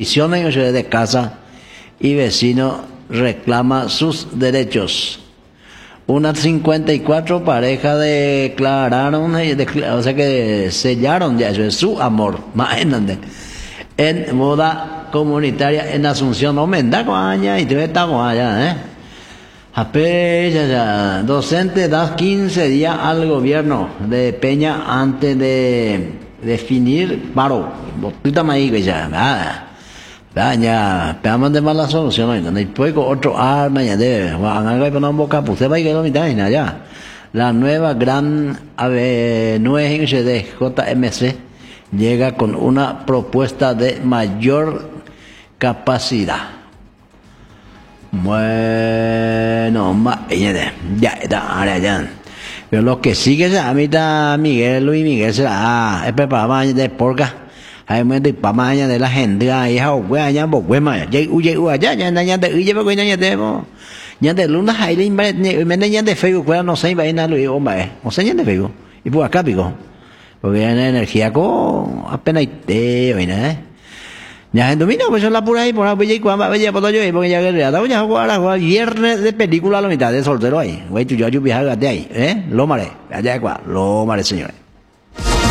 divisiones de casa y vecino reclama sus derechos. Unas 54 parejas declararon, o sea que sellaron ya eso es su amor, imagínate, en boda comunitaria en Asunción, no me da coaña y te está coaña, ya. Docente da 15 días al gobierno de Peña antes de definir paro. Botita maíz ya. Ya, veamos de mala solución, ¿no? Después con otro arma ya debe. La nueva gran nuez de JMC llega con una propuesta de mayor capacidad. Bueno, ya está, ahora ya. Pero lo que sigue ya, a mí está Luis Miguel será, es preparado de porca. Hay momento y pa mañana de la gente ahí ha güey allá bo güey ma ya allá ya de uye ba ya de mo ya de luna hay le me ya de Facebook pues no sé va Luis hombre no sé ya de Facebook y por acá pico porque hay energía co apenas te vaina ya en domingo pues la pura ahí por ahí cuando vaya por yo porque ya que ya ahora viernes de película a la mitad de soltero ahí güey tú yo viajar de ahí lo mare allá lo mare señores.